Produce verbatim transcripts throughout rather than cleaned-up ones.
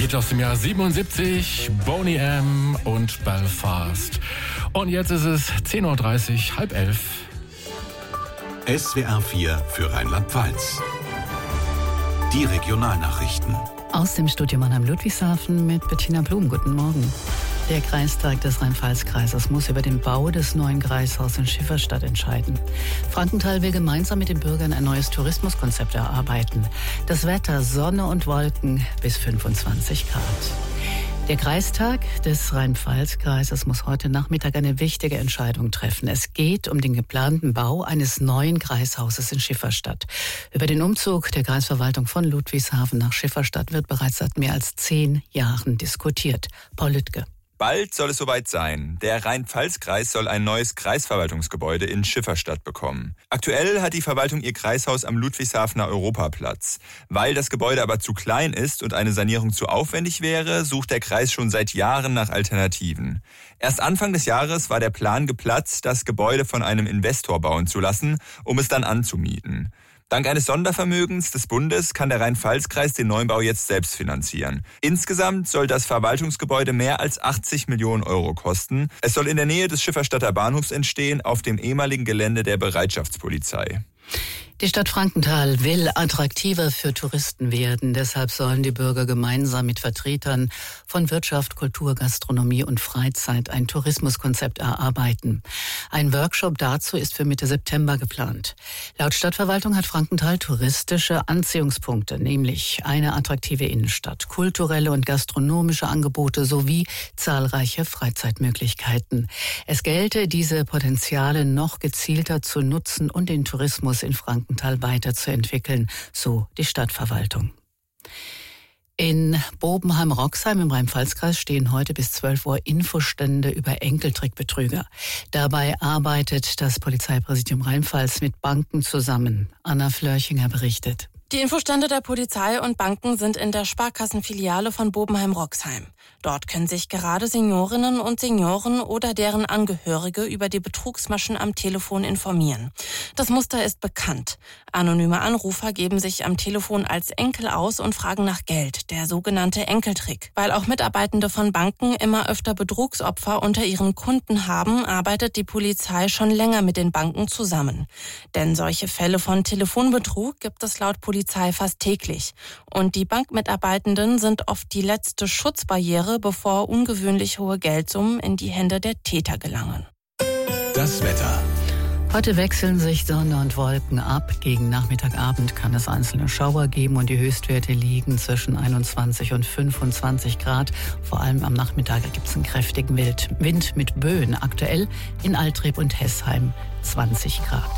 Hit aus dem Jahr siebenundsiebzig, Boney M. und Belfast. Und jetzt ist es zehn Uhr dreißig, halb elf. S W R vier für Rheinland-Pfalz. Die Regionalnachrichten. Aus dem Studio Mannheim-Ludwigshafen mit Bettina Blum. Guten Morgen. Der Kreistag des Rhein-Pfalz-Kreises muss über den Bau des neuen Kreishauses in Schifferstadt entscheiden. Frankenthal will gemeinsam mit den Bürgern ein neues Tourismuskonzept erarbeiten. Das Wetter, Sonne und Wolken bis fünfundzwanzig Grad. Der Kreistag des Rhein-Pfalz-Kreises muss heute Nachmittag eine wichtige Entscheidung treffen. Es geht um den geplanten Bau eines neuen Kreishauses in Schifferstadt. Über den Umzug der Kreisverwaltung von Ludwigshafen nach Schifferstadt wird bereits seit mehr als zehn Jahren diskutiert. Paul Lüttke. Bald soll es soweit sein. Der Rhein-Pfalz-Kreis soll ein neues Kreisverwaltungsgebäude in Schifferstadt bekommen. Aktuell hat die Verwaltung ihr Kreishaus am Ludwigshafener Europaplatz. Weil das Gebäude aber zu klein ist und eine Sanierung zu aufwendig wäre, sucht der Kreis schon seit Jahren nach Alternativen. Erst Anfang des Jahres war der Plan geplatzt, das Gebäude von einem Investor bauen zu lassen, um es dann anzumieten. Dank eines Sondervermögens des Bundes kann der Rhein-Pfalz-Kreis den Neubau jetzt selbst finanzieren. Insgesamt soll das Verwaltungsgebäude mehr als achtzig Millionen Euro kosten. Es soll in der Nähe des Schifferstadter Bahnhofs entstehen, auf dem ehemaligen Gelände der Bereitschaftspolizei. Die Stadt Frankenthal will attraktiver für Touristen werden. Deshalb sollen die Bürger gemeinsam mit Vertretern von Wirtschaft, Kultur, Gastronomie und Freizeit ein Tourismuskonzept erarbeiten. Ein Workshop dazu ist für Mitte September geplant. Laut Stadtverwaltung hat Frankenthal touristische Anziehungspunkte, nämlich eine attraktive Innenstadt, kulturelle und gastronomische Angebote sowie zahlreiche Freizeitmöglichkeiten. Es gelte, diese Potenziale noch gezielter zu nutzen und den Tourismus in Frankenthal weiterzuentwickeln, so die Stadtverwaltung. In Bobenheim-Roxheim im Rhein-Pfalz-Kreis stehen heute bis zwölf Uhr Infostände über Enkeltrickbetrüger. Dabei arbeitet das Polizeipräsidium Rheinpfalz mit Banken zusammen. Anna Flörchinger berichtet. Die Infostände der Polizei und Banken sind in der Sparkassenfiliale von Bobenheim-Roxheim. Dort können sich gerade Seniorinnen und Senioren oder deren Angehörige über die Betrugsmaschen am Telefon informieren. Das Muster ist bekannt. Anonyme Anrufer geben sich am Telefon als Enkel aus und fragen nach Geld, der sogenannte Enkeltrick. Weil auch Mitarbeitende von Banken immer öfter Betrugsopfer unter ihren Kunden haben, arbeitet die Polizei schon länger mit den Banken zusammen. Denn solche Fälle von Telefonbetrug gibt es laut Polizei fast täglich. Und die Bankmitarbeitenden sind oft die letzte Schutzbarriere, bevor ungewöhnlich hohe Geldsummen in die Hände der Täter gelangen. Das Wetter. Heute wechseln sich Sonne und Wolken ab. Gegen Nachmittagabend kann es einzelne Schauer geben und die Höchstwerte liegen zwischen einundzwanzig und fünfundzwanzig Grad. Vor allem am Nachmittag gibt es einen kräftigen Wind mit Böen. Aktuell in Altrib und Hessheim zwanzig Grad.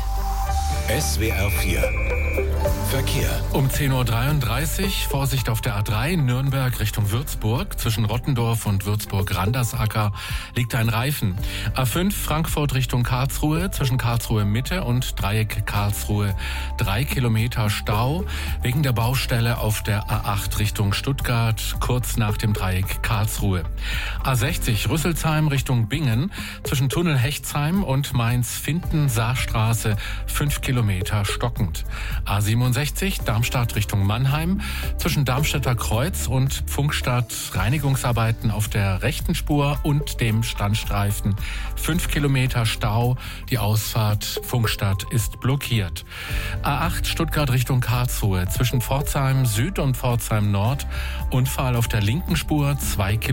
S W R vier Verkehr. Um zehn Uhr dreiunddreißig, Vorsicht auf der A drei, Nürnberg Richtung Würzburg. Zwischen Rottendorf und Würzburg-Randersacker liegt ein Reifen. A fünf, Frankfurt Richtung Karlsruhe, zwischen Karlsruhe Mitte und Dreieck Karlsruhe. Drei Kilometer Stau wegen der Baustelle auf der A acht Richtung Stuttgart, kurz nach dem Dreieck Karlsruhe. A sechzig, Rüsselsheim Richtung Bingen, zwischen Tunnel Hechtsheim und Mainz-Finden-Saarstraße, fünf Kilometer stockend. A siebenundsechzig, Darmstadt Richtung Mannheim, zwischen Darmstädter Kreuz und Pfunkstadt Reinigungsarbeiten auf der rechten Spur und dem Standstreifen. Fünf Kilometer Stau, die Ausfahrt Pfunkstadt ist blockiert. A acht, Stuttgart Richtung Karlsruhe, zwischen Pforzheim Süd und Pforzheim Nord, Unfall auf der linken Spur, zwei Kilometer.